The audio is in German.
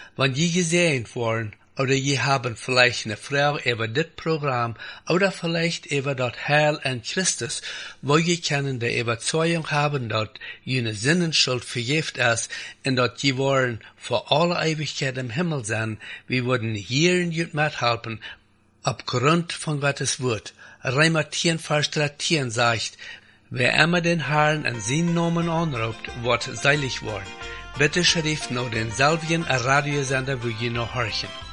Wenn je gesehen worden, oder je haben vielleicht eine Frau über dit Programm oder vielleicht über das Heil in Christus, wo je können die Überzeugung haben, dass jene Sinnenschuld vergift ist und dass je wollen vor alle Ewigkeit im Himmel sein, wir würden hier in jut mithelfen, aufgrund von Gottes Wort. Römer 10, Vers 13 sagt, wer immer den Herrn in seinen Namen anruft, wird seilig worden. Bitte schrift noch denselben Radiosender, wo je noch horchen.